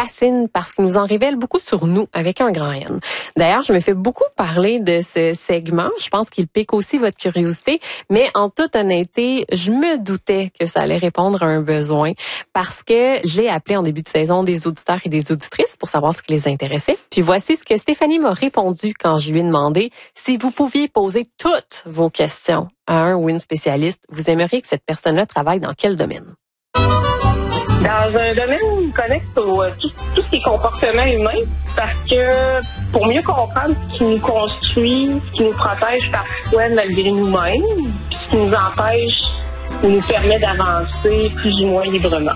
fascine parce qu'il nous en révèle beaucoup sur nous avec un grand N. D'ailleurs, je me fais beaucoup parler de ce segment. Je pense qu'il pique aussi votre curiosité, mais en toute honnêteté, je me doutais que ça allait répondre à un besoin parce que j'ai appelé en début de saison des auditeurs et des auditrices pour savoir ce qui les intéressait. Puis voici ce que Stéphanie m'a répondu quand je lui ai demandé si vous pouviez poser toutes vos questions à un ou une spécialiste. Vous aimeriez que cette personne-là travaille dans quel domaine? Dans un domaine connexe tous les comportements humains, parce que pour mieux comprendre ce qui nous construit, ce qui nous protège parfois malgré nous-mêmes, puis ce qui nous empêche ou nous permet d'avancer plus ou moins librement.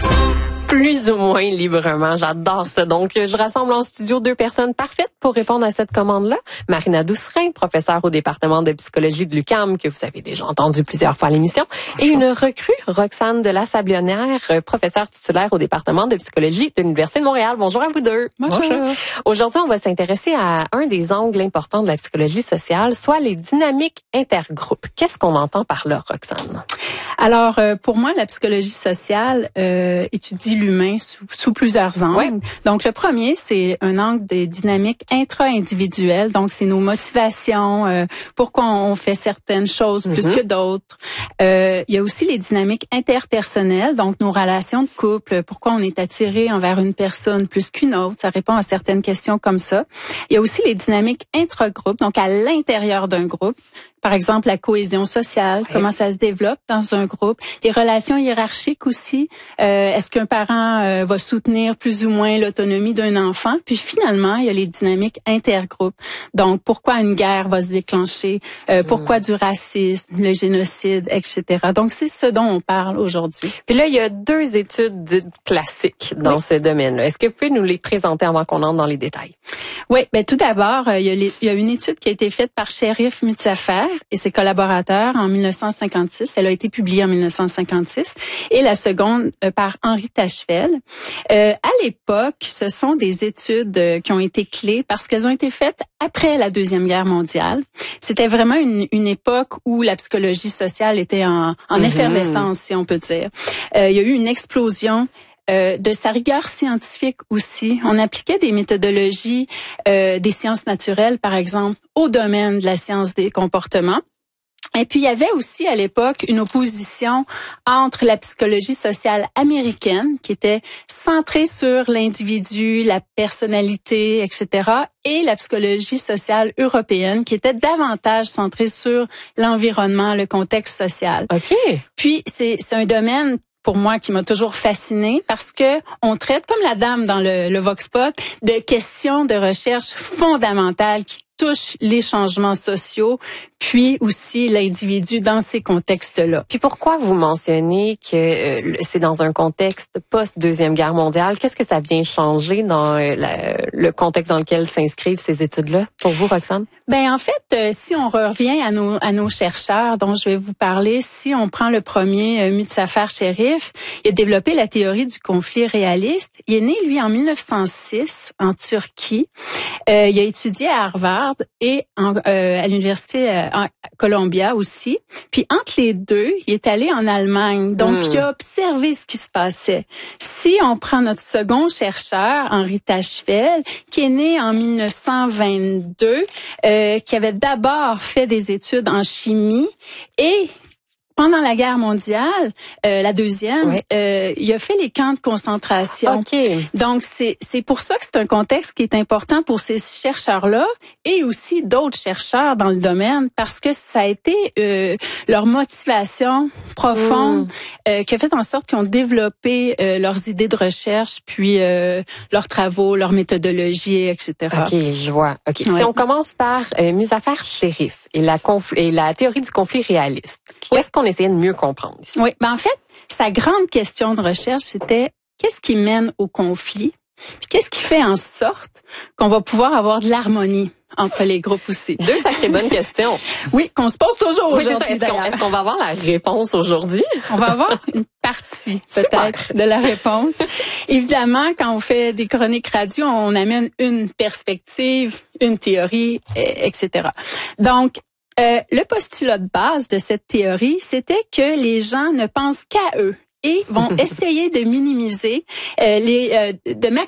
Plus ou moins librement. J'adore ça. Donc, je rassemble en studio deux personnes parfaites pour répondre à cette commande-là. Marina Doucerin, professeure au département de psychologie de l'UQAM, que vous avez déjà entendu plusieurs fois à l'émission. Et une recrue, Roxane de la Sablonnière, professeure titulaire au département de psychologie de l'Université de Montréal. Bonjour à vous deux. Bonjour. Aujourd'hui, on va s'intéresser à un des angles importants de la psychologie sociale, soit les dynamiques intergroupes. Qu'est-ce qu'on entend par là, Roxane? Alors, pour moi, la psychologie sociale étudie l'humain sous plusieurs angles. Ouais. Donc, le premier, c'est un angle des dynamiques intra-individuelles. Donc, c'est nos motivations, pourquoi on fait certaines choses plus que d'autres. Il y a aussi les dynamiques interpersonnelles, donc nos relations de couple, pourquoi on est attiré envers une personne plus qu'une autre. Ça répond à certaines questions comme ça. Il y a aussi les dynamiques intragroupes, donc à l'intérieur d'un groupe. Par exemple, la cohésion sociale, comment ça se développe dans un groupe. Les relations hiérarchiques aussi. Est-ce qu'un parent va soutenir plus ou moins l'autonomie d'un enfant? Puis finalement, il y a les dynamiques intergroupes. Donc, pourquoi une guerre va se déclencher? Pourquoi du racisme, le génocide, etc. Donc, c'est ce dont on parle aujourd'hui. Puis là, il y a deux études dites classiques dans ce domaine-là. Est-ce que vous pouvez nous les présenter avant qu'on entre dans les détails? Oui, ben tout d'abord, il y a une étude qui a été faite par Cherif Mutzafer et ses collaborateurs en 1956. Elle a été publiée en 1956. Et la seconde par Henri Tachefel. À l'époque, ce sont des études qui ont été clés parce qu'elles ont été faites après la Deuxième Guerre mondiale. C'était vraiment une époque où la psychologie sociale était en effervescence, si on peut dire. Il y a eu une explosion de sa rigueur scientifique aussi. On appliquait des méthodologies des sciences naturelles, par exemple, au domaine de la science des comportements. Et puis, il y avait aussi à l'époque une opposition entre la psychologie sociale américaine, qui était centrée sur l'individu, la personnalité, etc., et la psychologie sociale européenne, qui était davantage centrée sur l'environnement, le contexte social. OK. Puis, c'est un domaine pour moi qui m'a toujours fascinée parce que on traite, comme la dame dans le Vox Pop, de questions de recherche fondamentales qui touchent les changements sociaux, puis aussi l'individu dans ces contextes-là. Puis pourquoi vous mentionnez que c'est dans un contexte post-Deuxième Guerre mondiale? Qu'est-ce que ça vient changer dans le contexte dans lequel s'inscrivent ces études-là pour vous, Roxane? Ben en fait, si on revient à nos chercheurs dont je vais vous parler, si on prend le premier, Mutzafer Cherif, il a développé la théorie du conflit réaliste. Il est né, lui, en 1906, en Turquie. Il a étudié à Harvard et à l'université Columbia aussi. Puis entre les deux, il est allé en Allemagne. Donc, il a observé ce qui se passait. Si on prend notre second chercheur, Henri Tachefel, qui est né en 1922, qui avait d'abord fait des études en chimie et pendant la guerre mondiale, la deuxième, il a fait les camps de concentration. Okay. Donc, c'est pour ça que c'est un contexte qui est important pour ces chercheurs-là et aussi d'autres chercheurs dans le domaine parce que ça a été leur motivation profonde qui a fait en sorte qu'ils ont développé leurs idées de recherche, puis leurs travaux, leurs méthodologies, etc. OK, je vois. OK. Ouais. Si on commence par Mutzafer Cherif et la théorie du conflit réaliste, qu'est-ce qu'on essayait de mieux comprendre ici? Oui, ben en fait, sa grande question de recherche, c'était qu'est-ce qui mène au conflit? Puis qu'est-ce qui fait en sorte qu'on va pouvoir avoir de l'harmonie entre les groupes aussi? Deux sacrées bonnes questions. Oui, qu'on se pose toujours Oui, aujourd'hui. Est-ce qu'on va avoir la réponse aujourd'hui? On va avoir une partie peut-être de la réponse. Évidemment, quand on fait des chroniques radio, on amène une perspective, une théorie, etc. Donc, le postulat de base de cette théorie, c'était que les gens ne pensent qu'à eux et vont essayer de minimiser, de